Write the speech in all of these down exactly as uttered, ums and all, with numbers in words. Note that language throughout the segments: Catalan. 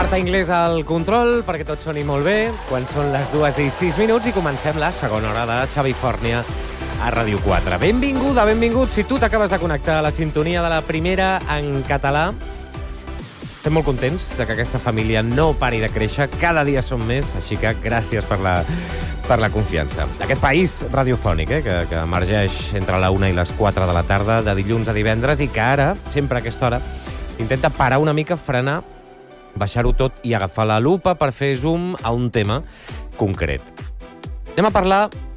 Marta Inglés al control, perquè tot soni molt bé, quan són les dues i sis minuts i comencem la segona hora de Xavi Fòrnia a Ràdio quatre. Benvinguda, benvingut. Si tu t'acabes de connectar a la sintonia de la primera en català, estem molt contents de que aquesta família no pari de créixer. Cada dia som més, així que gràcies per la, per la confiança. Aquest país radiofònic, eh, que, que emergeix entre la una i les quatre de la tarda, de dilluns a divendres, i que ara, sempre a aquesta hora, intenta parar una mica, frenar, baixar-ho tot i agafar la lupa per fer zoom a un tema concret. Anem a parlar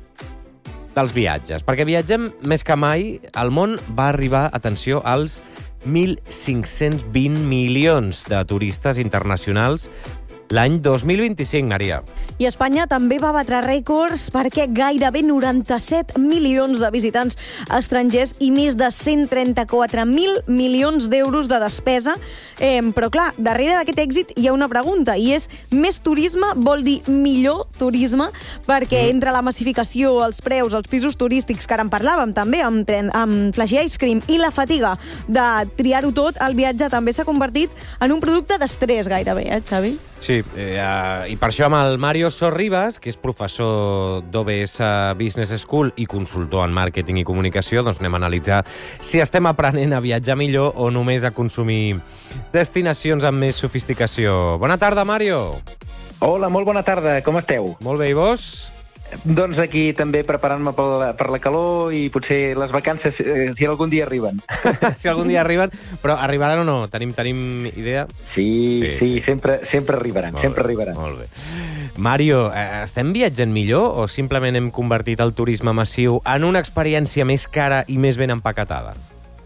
dels viatges, perquè viatgem més que mai. El món va arribar, atenció, als mil cinc-cents vint milions de turistes internacionals l'any dos mil vint-i-cinc, Maria. I Espanya també va batre rècords perquè gairebé noranta-set milions de visitants estrangers i més de cent trenta-quatre mil milions d'euros de despesa. Eh, però, clar, darrere d'aquest èxit hi ha una pregunta, i és: més turisme vol dir millor turisme? Perquè mm. entre la massificació, els preus, els pisos turístics, que ara en parlàvem també, amb, tren, amb Flashy Ice Cream, i la fatiga de triar-ho tot, el viatge també s'ha convertit en un producte d'estrès gairebé, eh, Xavi? Sí, eh, i per això amb el Mario Sorribas, que és professor d'O B S Business School i consultor en màrqueting i comunicació, doncs anem a analitzar si estem aprenent a viatjar millor o només a consumir destinacions amb més sofisticació. Bona tarda, Mario. Hola, molt bona tarda. Com esteu? Molt bé, i vos? Doncs aquí també preparant-me per la, per la calor i potser les vacances, eh, si algun dia arriben. Si algun dia arriben, però arribaran o no? Tenim, tenim idea? Sí, sí, sí, sí. Sempre, sempre arribaran, molt sempre bé, arribaran. Molt bé. Mario, eh, estem viatjant millor o simplement hem convertit el turisme massiu en una experiència més cara i més ben empaquetada?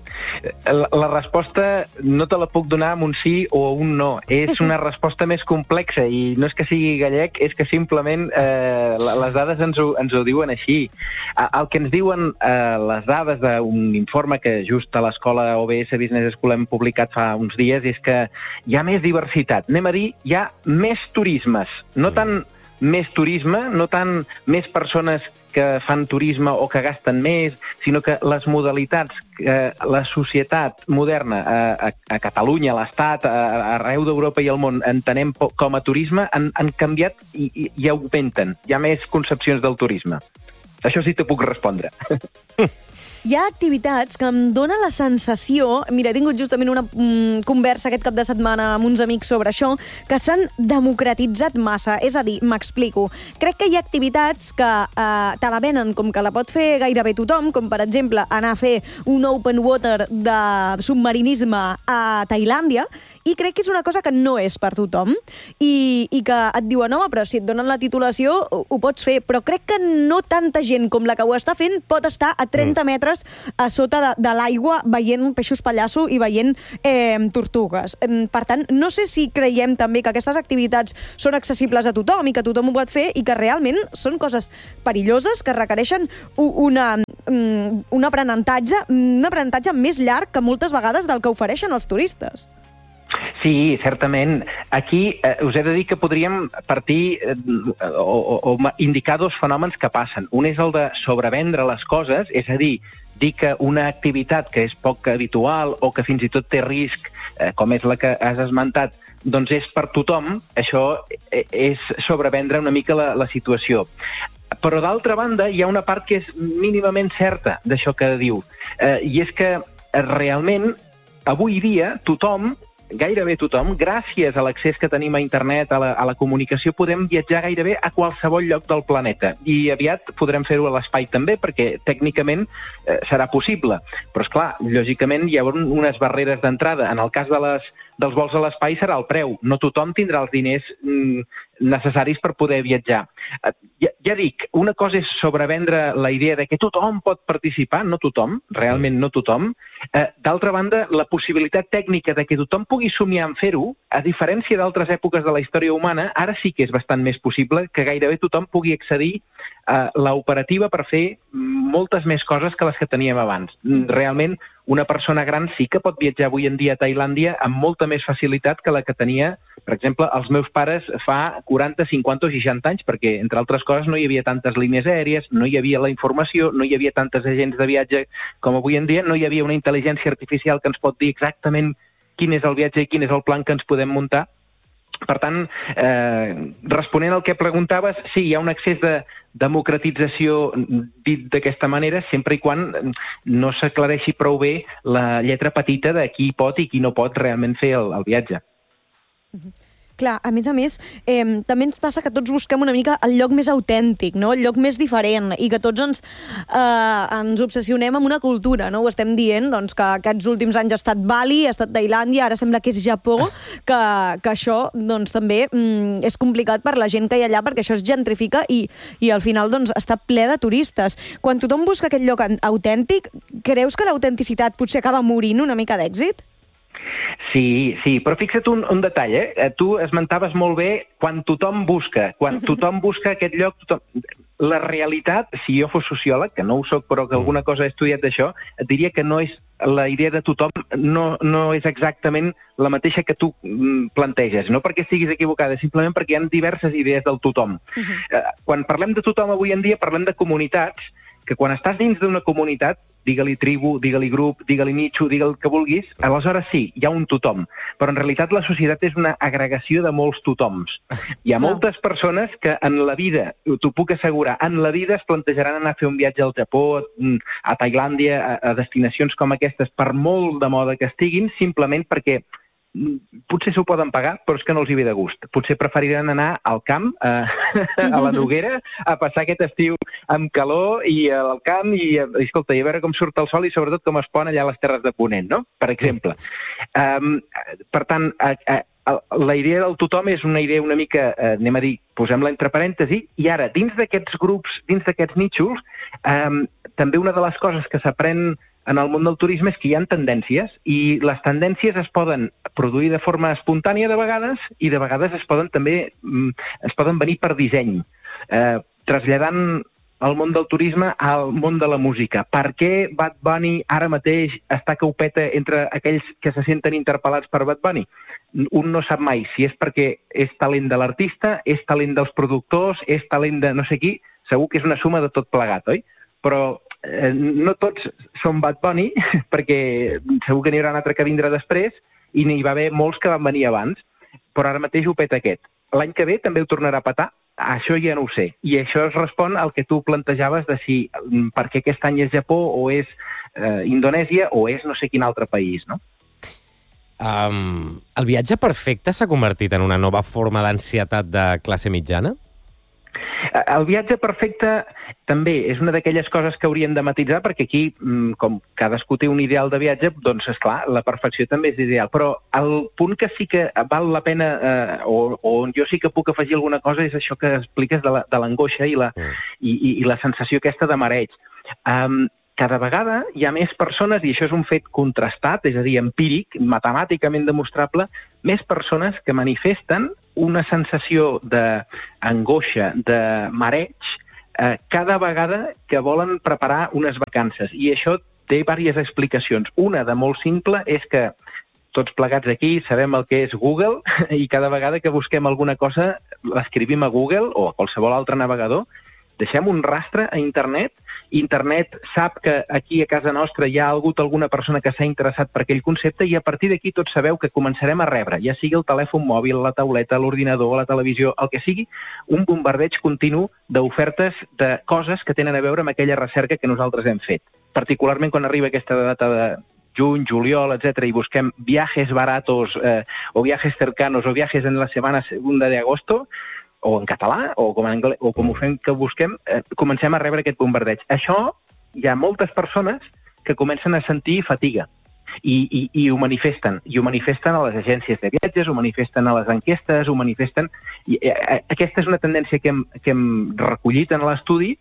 La, la resposta no te la puc donar amb un sí o un no. És una resposta més complexa i no és que sigui gallec, és que simplement eh, les dades ens ho, ens ho diuen així. El que ens diuen eh, les dades d'un informe que just a l'escola O B S Business School hem publicat fa uns dies és que hi ha més diversitat. Anem a dir, hi ha més turismes. No tant més turisme, no tant més persones que fan turisme o que gasten més, sinó que les modalitats que la societat moderna a, a, a Catalunya, a l'Estat, a, arreu d'Europa i el món entenem com a turisme, han, han canviat i, i, i augmenten. Hi ha més concepcions del turisme. Això sí t'ho puc respondre. Hi ha activitats que em donen la sensació... Mira, he tingut justament una mm, conversa aquest cap de setmana amb uns amics sobre això, que s'han democratitzat massa. És a dir, m'explico. Crec que hi ha activitats que eh, te la venen com que la pot fer gairebé tothom, com per exemple anar a fer un open water de submarinisme a Tailàndia, i crec que és una cosa que no és per tothom, i, i que et diuen, home, però si et donen la titulació ho, ho pots fer, però crec que no tanta gent com la que ho està fent pot estar a trenta metres a sota de, de l'aigua veient peixos pallasso i veient eh, tortugues. Per tant, no sé si creiem també que aquestes activitats són accessibles a tothom i que tothom ho pot fer i que realment són coses perilloses que requereixen una, un aprenentatge, un aprenentatge més llarg que moltes vegades del que ofereixen els turistes. Sí, certament. Aquí eh, us he de dir que podríem partir eh, o, o, o indicar dos fenòmens que passen. Un és el de sobrevendre les coses, és a dir, dir que una activitat que és poc habitual o que fins i tot té risc, eh, com és la que has esmentat, doncs és per tothom. Això és sobrevendre una mica la, la situació. Però d'altra banda hi ha una part que és mínimament certa d'això que diu, eh, i és que realment avui dia tothom, gairebé tothom, gràcies a l'accés que tenim a internet, a la, a la comunicació, podem viatjar gairebé a qualsevol lloc del planeta. I aviat podrem fer-ho a l'espai també, perquè tècnicament eh, serà possible. Però, esclar, lògicament hi ha un, unes barreres d'entrada. En el cas de les, dels vols a l'espai serà el preu. No tothom tindrà els diners mm, necessaris per poder viatjar. Eh, ja, ja dic, una cosa és sobrevendre la idea de que tothom pot participar, no tothom, realment no tothom. Eh, D'altra banda, la possibilitat tècnica de que tothom pugui somiar en fer-ho, a diferència d'altres èpoques de la història humana, ara sí que és bastant més possible que gairebé tothom pugui accedir a l'operativa per fer moltes més coses que les que teníem abans. Realment, una persona gran sí que pot viatjar avui en dia a Tailàndia amb molta més facilitat que la que tenia, per exemple, els meus pares fa quaranta, cinquanta o seixanta anys, perquè, entre altres coses, no hi havia tantes línies aèries, no hi havia la informació, no hi havia tantes agents de viatge com avui en dia, no hi havia una intel·ligència artificial que ens pot dir exactament quin és el viatge i quin és el plan que ens podem muntar. Per tant, eh, responent al que preguntaves, sí, hi ha un excés de democratització dit d'aquesta manera, sempre i quan no s'aclareixi prou bé la lletra petita de qui pot i qui no pot realment fer el, el viatge. Mm-hmm. Clar, a més a més, eh, també ens passa que tots busquem una mica el lloc més autèntic, no? El lloc més diferent, i que tots ens, eh, ens obsessionem amb una cultura, no? Ho estem dient, doncs, que aquests últims anys ha estat Bali, ha estat Tailàndia, ara sembla que és Japó, que, que això doncs, també mm, és complicat per la gent que hi ha allà, perquè això es gentrifica i, i al final doncs, està ple de turistes. Quan tothom busca aquest lloc autèntic, creus que l'autenticitat potser acaba morint una mica d'èxit? Sí, sí, però fixa't un, un detall, eh? Tu esmentaves molt bé quan tothom busca, quan tothom busca aquest lloc, tothom... La realitat, si jo fos sociòleg, que no ho soc, però que alguna cosa he estudiat d'això, et diria que no és la idea de tothom, no, no és exactament la mateixa que tu planteges, no perquè estiguis equivocada, simplement perquè hi ha diverses idees del tothom. Uh-huh. Eh, quan parlem de tothom avui en dia, parlem de comunitats, que quan estàs dins d'una comunitat, digue-li tribu, digue-li grup, digue-li nicho, digue el que vulguis, aleshores sí, hi ha un tothom. Però en realitat la societat és una agregació de molts totoms. Hi ha no. moltes persones que en la vida, t'ho puc assegurar, en la vida es plantejaran anar a fer un viatge al Japó, a Tailàndia, a, a destinacions com aquestes, per molt de moda que estiguin, simplement perquè potser s'ho poden pagar, però és que no els hi ve de gust. Potser preferiran anar al camp, a, a la Noguera, a passar aquest estiu amb calor i al camp i, i, escolta, i a veure com surt el sol i sobretot com es pon allà a les Terres de Ponent, no? Per exemple. Um, per tant, a, a, la idea del tothom és una idea una mica, eh, anem a dir, posem-la entre parèntesi, i ara, dins d'aquests grups, dins d'aquests nítxols, um, també una de les coses que s'aprèn en el món del turisme és que hi ha tendències i les tendències es poden produir de forma espontània de vegades i de vegades es poden també es poden venir per disseny, eh, traslladant el món del turisme al món de la música. Per què Bad Bunny ara mateix està que ho peta entre aquells que se senten interpel·lats per Bad Bunny? Un no sap mai si és perquè és talent de l'artista, és talent dels productors, és talent de no sé qui, segur que és una suma de tot plegat, oi? Però eh, no tots són Bad Bunny, perquè segur que n'hi haurà un altre que vindrà després, i n'hi va haver molts que van venir abans, però ara mateix ho peta aquest. L'any que ve també ho tornarà a petar? Això ja no ho sé. I això es respon al que tu plantejaves de si per què aquest any és Japó o és eh, Indonèsia o és no sé quin altre país, no? Um, el viatge perfecte s'ha convertit en una nova forma d'ansietat de classe mitjana? El viatge perfecte també és una d'aquelles coses que hauríem de matitzar, perquè aquí, com cadascú té un ideal de viatge, doncs, esclar, la perfecció també és ideal. Però el punt que sí que val la pena, eh, o, o on jo sí que puc afegir alguna cosa, és això que expliques de l'angoixa i, la, mm. i, i, i la sensació aquesta de mareig. Um, cada vegada hi ha més persones, i això és un fet contrastat, és a dir, empíric, matemàticament demostrable, més persones que manifesten una sensació d'angoixa, de mareig, eh, cada vegada que volen preparar unes vacances. I això té diverses explicacions. Una de molt simple és que tots plegats aquí sabem el que és Google i cada vegada que busquem alguna cosa l'escrivim a Google o a qualsevol altre navegador, deixem un rastre a internet, internet sap que aquí a casa nostra hi ha hagut alguna persona que s'ha interessat per aquell concepte i a partir d'aquí tots sabeu que començarem a rebre, ja sigui el telèfon mòbil, la tauleta, l'ordinador, la televisió, el que sigui, un bombardeig continu d'ofertes de coses que tenen a veure amb aquella recerca que nosaltres hem fet. Particularment quan arriba aquesta data de juny, juliol, etcètera, i busquem viajes baratos eh, o viajes cercanos o viajes en la setmana segunda de agosto, o en català, o com en anglès, o com ho fem que busquem, eh, comencem a rebre aquest bombardeig. Això hi ha moltes persones que comencen a sentir fatiga i, i, i ho manifesten. I ho manifesten a les agències de viatges, ho manifesten a les enquestes, ho manifesten... I, eh, aquesta és una tendència que hem, que hem recollit en l'estudi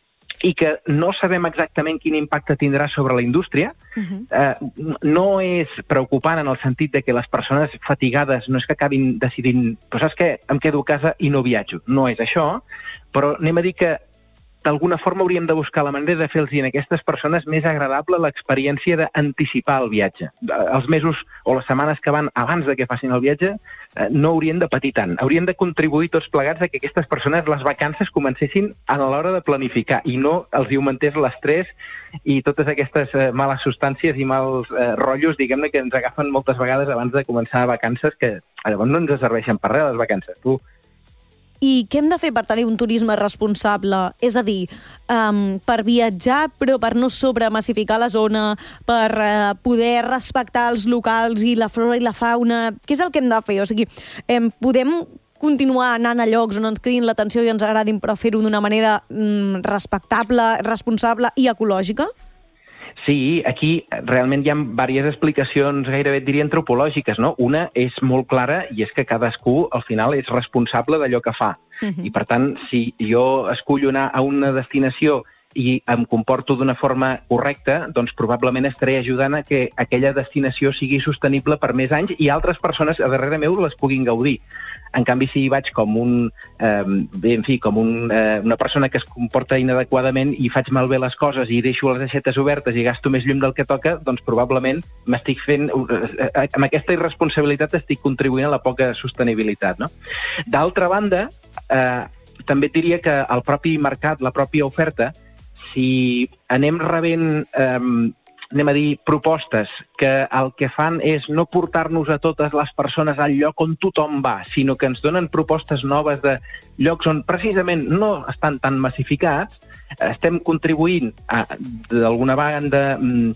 i que no sabem exactament quin impacte tindrà sobre la indústria. Uh-huh. eh, no és preocupant en el sentit de que les persones fatigades no és que acabin decidint, però saps què, em quedo a casa i no viatjo. No és això, però anem a dir que d'alguna forma hauríem de buscar la manera de fer-los a aquestes persones més agradable l'experiència d'anticipar el viatge. Els mesos o les setmanes que van abans de que facin el viatge eh, no haurien de patir tant. Haurien de contribuir tots plegats a que aquestes persones les vacances comencessin a l'hora de planificar i no els hi augmentés l'estrès i totes aquestes eh, males substàncies i mals eh, rotllos, diguem-ne, que ens agafen moltes vegades abans de començar vacances, que Llavors no ens serveixen per res les vacances, tu. I què hem de fer per tenir un turisme responsable? És a dir, um, per viatjar però per no sobremassificar la zona, per uh, poder respectar els locals i la flora i la fauna... Què és el que hem de fer? O sigui, um, podem continuar anant a llocs on ens cridin l'atenció i ens agradin, però fer-ho d'una manera um, respectable, responsable i ecològica? Sí, aquí realment hi ha diverses explicacions, gairebé et diria antropològiques, no? Una és molt clara i és que cadascú al final és responsable d'allò que fa. Uh-huh. I per tant, si jo escullo anar a una destinació i em comporto d'una forma correcta, doncs probablement estaré ajudant a que aquella destinació sigui sostenible per més anys i altres persones a darrere meu les puguin gaudir. En canvi, si hi vaig com un, eh, bé, en fi, com un, eh, una persona que es comporta inadequadament i faig malbé les coses i deixo les aixetes obertes i gasto més llum del que toca, doncs probablement m'estic fent... Eh, amb aquesta irresponsabilitat estic contribuint a la poca sostenibilitat, no? D'altra banda, eh, també et diria que el propi mercat, la pròpia oferta, si anem rebent, eh, anem a dir, propostes que el que fan és no portar-nos a totes les persones al lloc on tothom va, sinó que ens donen propostes noves de llocs on precisament no estan tan massificats, estem contribuint a, d'alguna banda,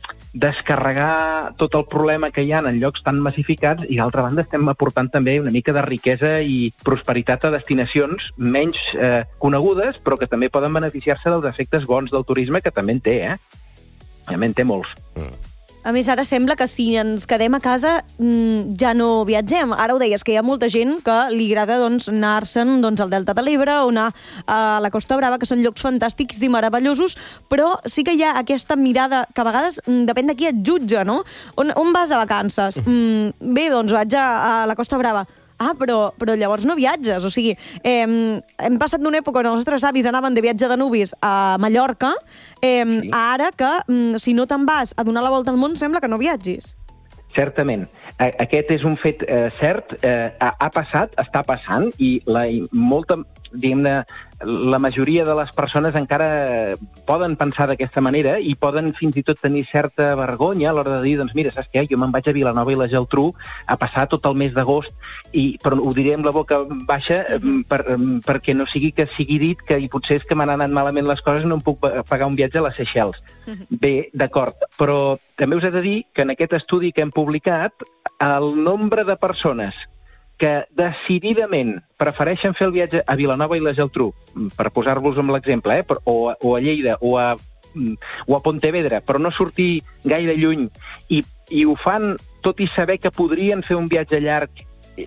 descarregar tot el problema que hi ha en llocs tan massificats i, d'altra banda, estem aportant també una mica de riquesa i prosperitat a destinacions menys eh, conegudes, però que també poden beneficiar-se dels efectes bons del turisme, que també en té, eh? També en té molts. Mm. A més, ara sembla que si ens quedem a casa mmm, ja no viatgem. Ara ho deies, que hi ha molta gent que li agrada doncs, anar-se'n doncs, al Delta de l'Ebre o anar a la Costa Brava, que són llocs fantàstics i meravellosos, però sí que hi ha aquesta mirada que a vegades mm, depèn de qui et jutja, no? On, on vas de vacances? Mm, bé, doncs vaig a, a la Costa Brava. Ah, però, però llavors no viatges. O sigui, eh, hem passat d'una època on els nostres avis anaven de viatge de nuvis a Mallorca, eh, sí. ara que, mm, si no te'n vas a donar la volta al món, sembla que no viatgis. Certament. Aquest és un fet eh, cert. Eh, ha, ha passat, està passant, i la molta, diguem-ne, la majoria de les persones encara poden pensar d'aquesta manera i poden fins i tot tenir certa vergonya a l'hora de dir, doncs mira, saps què? Jo me'n vaig a Vilanova i la Geltrú a passar tot el mes d'agost, i però ho diré amb la boca baixa per, perquè no sigui que sigui dit que i potser és que m'han anat malament les coses i no em puc pagar un viatge a les Seychelles. Bé, d'acord, però també us he de dir que en aquest estudi que hem publicat, el nombre de persones que decididament prefereixen fer el viatge a Vilanova i la Geltrú, per posar-vos amb l'exemple, eh? o, o a Lleida, o a, o a Pontevedra, però no sortir gaire lluny, i, i ho fan tot i saber que podrien fer un viatge llarg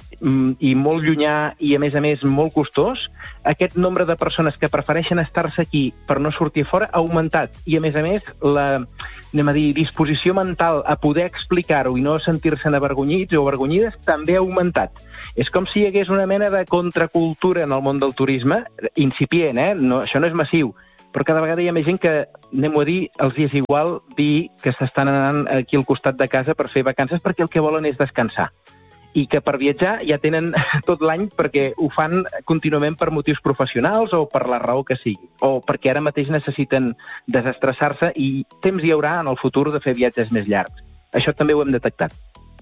i molt llunyà i, a més a més, molt costós, aquest nombre de persones que prefereixen estar-se aquí per no sortir fora ha augmentat. I, a més a més, la anem a dir, disposició mental a poder explicar-ho i no sentir-se'n avergonyits o avergonyides també ha augmentat. És com si hi hagués una mena de contracultura en el món del turisme, incipient, eh? No, això no és massiu, però cada vegada hi ha més gent que, anem-ho a dir, els és igual dir que s'estan anant aquí al costat de casa per fer vacances perquè el que volen és descansar. I que per viatjar ja tenen tot l'any perquè ho fan contínuament per motius professionals o per la raó que sigui, o perquè ara mateix necessiten desestressar-se i temps hi haurà en el futur de fer viatges més llargs. Això també ho hem detectat.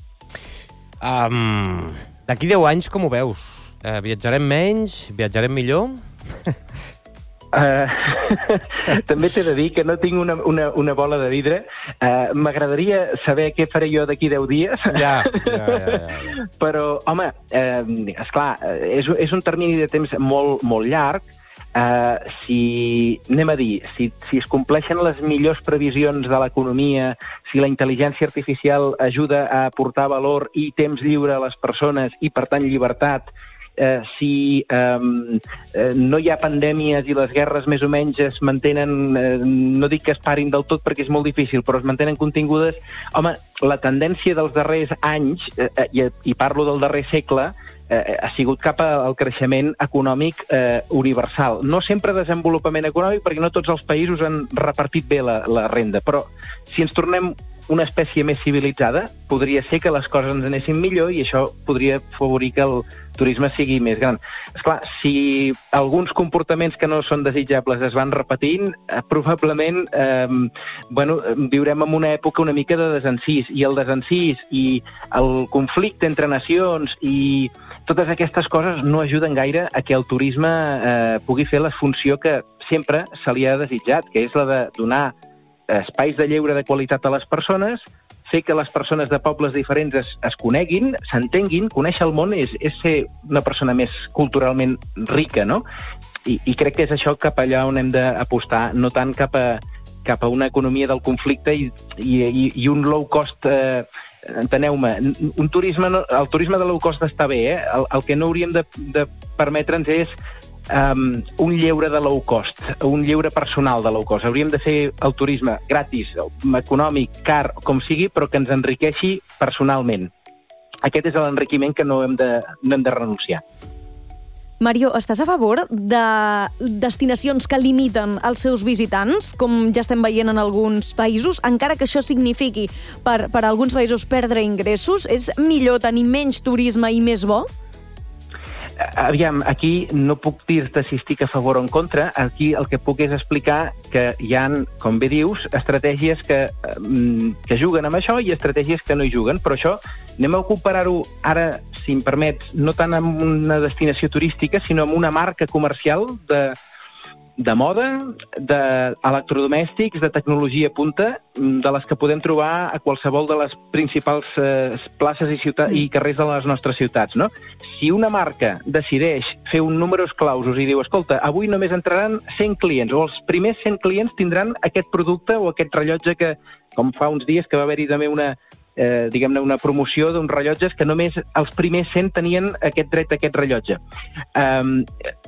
Um, D'aquí deu anys, com ho veus? Uh, viatjarem menys? Viatjarem millor? Uh, també t'he de dir que no tinc una, una, una bola de vidre. Uh, M'agradaria saber què faré jo d'aquí deu dies. Ja, ja, ja, ja. Però, home, uh, esclar, és, és un termini de temps molt, molt llarg. Uh, si, anem a dir, si, si es compleixen les millors previsions de l'economia, si la intel·ligència artificial ajuda a aportar valor i temps lliure a les persones i, per tant, llibertat, Eh, si eh, eh, no hi ha pandèmies i les guerres més o menys es mantenen, eh, no dic que es parin del tot perquè és molt difícil, però es mantenen contingudes, home, la tendència dels darrers anys, eh, i, i parlo del darrer segle, eh, ha sigut cap al creixement econòmic eh, universal. No sempre desenvolupament econòmic, perquè no tots els països han repartit bé la, la renda, però si ens tornem una espècie més civilitzada, podria ser que les coses ens anessin millor i això podria favorir que el turisme sigui més gran. Esclar, si alguns comportaments que no són desitjables es van repetint, eh, probablement eh, bueno, viurem en una època una mica de desencís, i el desencís i el conflicte entre nacions i totes aquestes coses no ajuden gaire a que el turisme eh, pugui fer la funció que sempre se li ha desitjat, que és la de donar espais de lleure de qualitat a les persones, fer que les persones de pobles diferents es, es coneguin, s'entenguin, conèixer el món és, és ser una persona més culturalment rica, no? I, I crec que és això cap allà on hem d'apostar, no tant cap a, cap a una economia del conflicte i, i, i un low cost, eh, enteneu-me, un turisme, el turisme de low cost està bé, eh? el, el que no hauríem de, de permetre'ns és Um, un lleure de low cost, un lleure personal de low cost. Hauríem de fer el turisme gratis, econòmic, car, com sigui, però que ens enriqueixi personalment. Aquest és l'enriquiment que no hem de, no hem de renunciar. Mario, estàs a favor de destinacions que limiten els seus visitants, com ja estem veient en alguns països, encara que això signifiqui per, per alguns països perdre ingressos? És millor tenir menys turisme i més bo? Aviam, aquí no puc dir-te si estic a favor o en contra. Aquí el que puc és explicar que hi ha, com bé dius, estratègies que, que juguen amb això i estratègies que no hi juguen. Però això anem a comparar-ho ara, si em permets, no tant amb una destinació turística, sinó amb una marca comercial de, de moda, d'electrodomèstics, de tecnologia punta, de les que podem trobar a qualsevol de les principals eh, places i, ciutat, i carrers de les nostres ciutats, no? Si una marca decideix fer un números clausos i diu, escolta, avui només entraran cent clients, o els primers cent clients tindran aquest producte o aquest rellotge que, com fa uns dies que va haver-hi també una, eh, diguem-ne, una promoció d'uns rellotges que només els primers cent tenien aquest dret a aquest rellotge. Um,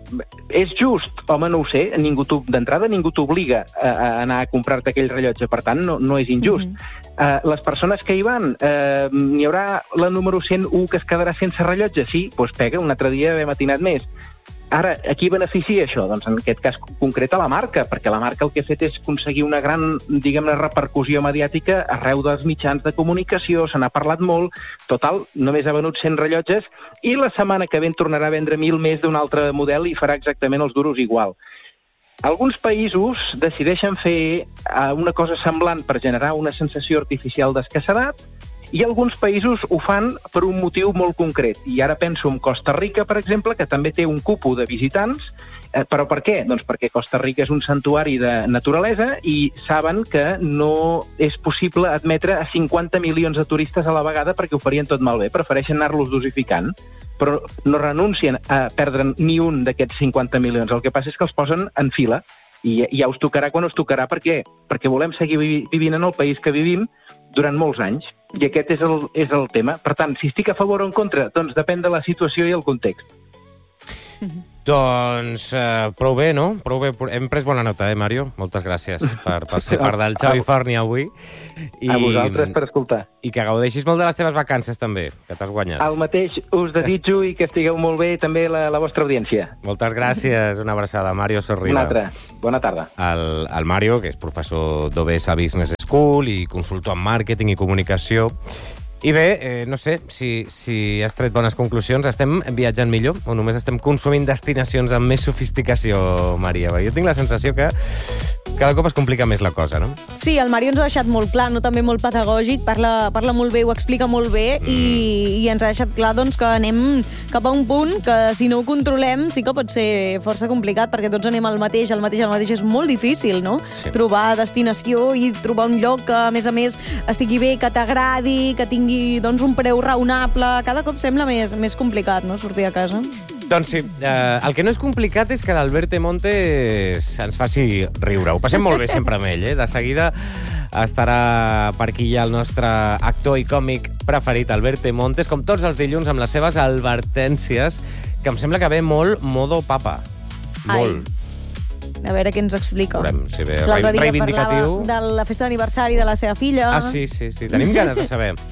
és just? Home, no ho sé. Ningú d'entrada ningú t'obliga a, a anar a comprar-te aquell rellotge, per tant, no, no és injust. Mm-hmm. Uh, les persones que hi van, uh, n'hi haurà la número cent u que es quedarà sense rellotge? Sí, doncs pega, un altre dia haver matinat més. Ara, a qui beneficia això? Doncs en aquest cas concret a la marca, perquè la marca el que ha fet és aconseguir una gran, diguem-ne, repercussió mediàtica arreu dels mitjans de comunicació, se n'ha parlat molt, total, només ha venut cent rellotges, i la setmana que ve en tornarà a vendre mil més d'un altre model i farà exactament els duros igual. Alguns països decideixen fer una cosa semblant per generar una sensació artificial d'escassedat, i alguns països ho fan per un motiu molt concret. I ara penso en Costa Rica, per exemple, que també té un cupo de visitants. Eh, però per què? Doncs perquè Costa Rica és un santuari de naturalesa i saben que no és possible admetre a cinquanta milions de turistes a la vegada perquè ho farien tot malbé. Prefereixen anar-los dosificant, però no renuncien a perdre ni un d'aquests cinquanta milions. El que passa és que els posen en fila i ja us tocarà quan us tocarà. Per què? Perquè volem seguir vivint en el país que vivim durant molts anys. I aquest és el, és el tema. Per tant, si estic a favor o en contra, doncs depèn de la situació i el context. Mm-hmm. Doncs eh, prou bé, no? Prou bé. Hem pres bona nota, eh, Mario? Moltes gràcies per, per ser part del Xavi Fornia avui. I, a vosaltres per escoltar. I que gaudeixis molt de les teves vacances, també, que t'has guanyat. El mateix us desitjo i que estigueu molt bé també la, la vostra audiència. Moltes gràcies. Una abraçada. Mario Sorriba. Una altra. Bona tarda. El, el Mario, que és professor d'O B S Business School i consultor en màrqueting i comunicació. I bé, eh, no sé si, si has tret bones conclusions. Estem viatjant millor o només estem consumint destinacions amb més sofisticació, Maria? Jo tinc la sensació que cada cop es complica més la cosa, no? Sí, el Mario ens ho ha deixat molt clar, no? També molt pedagògic, parla, parla molt bé, ho explica molt bé mm. i, i ens ha deixat clar doncs, que anem cap a un punt que si no ho controlem sí que pot ser força complicat, perquè tots anem al mateix, al mateix, al mateix. És molt difícil, no? Sí. Trobar destinació i trobar un lloc que, a més a més, estigui bé, que t'agradi, que tingui doncs, un preu raonable. Cada cop sembla més, més complicat, no?, sortir a casa. Doncs sí, eh, el que no és complicat és que l'Alberte Montes ens faci riure. Ho passem molt bé sempre amb ell, eh? De seguida estarà per aquí ja el nostre actor i còmic preferit, Alberto Montes, com tots els dilluns amb les seves advertències, que em sembla que ve molt modo papa. Molt. Ai. A veure què ens explica. Veurem si ve L'altre dia reivindicatiu. parlava de la festa d'aniversari de la seva filla. Ah, sí, sí, sí. Tenim ganes de saber.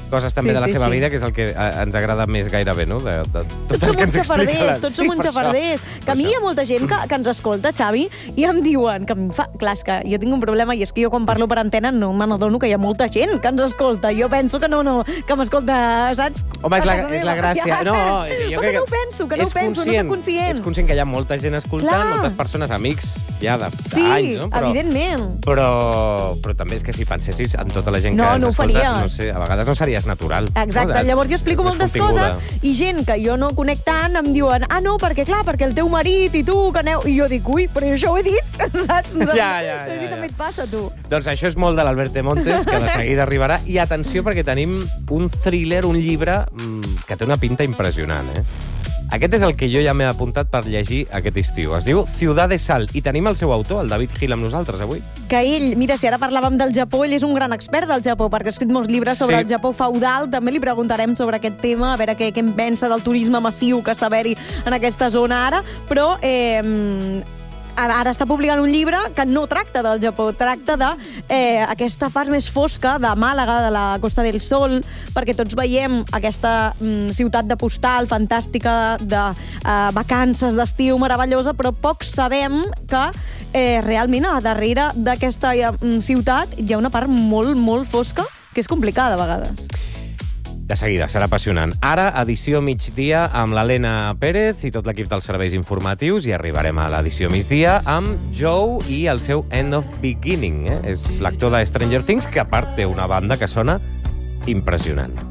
coses també Sí, de la sí, seva sí. vida, que és el que eh, ens agrada més gairebé, no? De, de, tot Tots el som que uns ens explica xafarders, la- tots Sí, som uns per això. xafarders. Que a mi Per hi ha això. molta gent que, que ens escolta, Xavi, i em diuen que em fa... Clar, és que jo tinc un problema i és que jo quan parlo per antena no me n'adono que hi ha molta gent que ens escolta. Jo penso que no, no, que m'escolta, saps? Home, és la, A casa és la meva. gràcia. Ja, No, però jo que crec no ho penso, que no ho ets penso, no soc conscient. Ets conscient que hi ha molta gent escoltant, Clar. moltes persones, amics, ja de, Sí, d'anys, no? Però, evidentment. Però, però també és que si pensessis en tota la gent No, que ens no ho escolta, faries. no sé, a vegades no series natural. Exacte, no? llavors jo explico Més moltes continguda. coses i gent que jo no conec tant em diuen ah, no, perquè clar, perquè el teu marit i tu, que aneu... I jo dic, ui, però jo això ho he dit, saps? Ja, ja, ja, No sé si ja. també et passa, tu. Doncs això és molt de l'Albert T. Montes, que de seguida arribarà. I atenció, perquè tenim un thriller, un llibre, mmm, que té una pinta impressionant, eh? Aquest és el que jo ja m'he apuntat per llegir aquest estiu. Es diu Ciudad de Sal, i tenim el seu autor, el David Gil, amb nosaltres avui. Que ell, mira, si ara parlàvem del Japó, ell és un gran expert del Japó, perquè ha escrit molts llibres sobre Sí. el Japó feudal. També li preguntarem sobre aquest tema, a veure què, què en pensa del turisme massiu que està haver-hi en aquesta zona ara. Però eh, ara, ara està publicant un llibre que no tracta del Japó, tracta de eh, aquesta part més fosca de Màlaga, de la Costa del Sol, perquè tots veiem aquesta mm, ciutat de postal fantàstica, de eh, vacances d'estiu meravellosa, però pocs sabem que eh, realment a darrere d'aquesta eh, ciutat hi ha una part molt, molt fosca que és complicada a vegades. De seguida, serà apassionant. Ara, edició migdia amb l'Helena Pérez i tot l'equip dels serveis informatius, i arribarem a l'edició migdia amb Joe i el seu End of Beginning. Eh? És l'actor de Stranger Things, que a part té una banda que sona impressionant.